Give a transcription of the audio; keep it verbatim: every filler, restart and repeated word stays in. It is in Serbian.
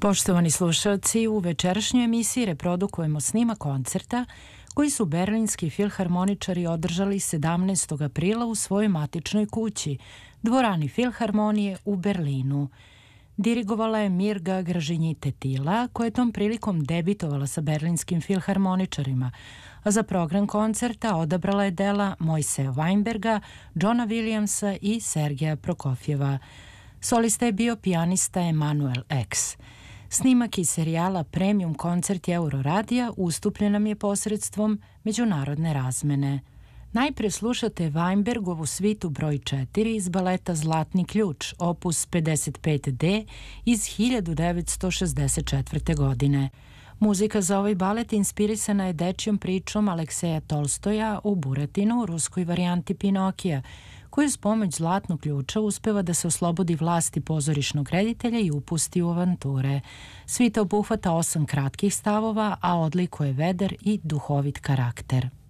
Poštovani slušalci, u večerašnjoj emisiji reprodukujemo snimak koncerta koji su berlinski filharmoničari održali sedamnaestog aprila u svojoj matičnoj kući, dvorani Filharmonije u Berlinu. Dirigovala je Mirga Gražinytė-Tyla, koja je tom prilikom debitovala sa berlinskim filharmoničarima, a za program koncerta odabrala je dela Mojseja Weinberga, Johna Williamsa i Sergeja Prokofjeva. Solista je bio pijanista Emanuel X. Snimak iz serijala Premium koncerti Euroradija ustupljen nam je posredstvom međunarodne razmene. Najpre slušate Weinbergovu svitu broj četiri iz baleta Zlatni ključ, opus pedeset pet D iz hiljadu devetsto šezdeset četvrte. godine. Muzika za ovaj balet inspirisana je dečjom pričom Alekseja Tolstoja o Buratinu u ruskoj varijanti Pinokija, koji uz pomoć Zlatnog ključa uspeva da se oslobodi vlasti pozorišnog reditelja i upusti u avanture. Svita obuhvata osam kratkih stavova, a odlikuje vedar i duhovit karakter.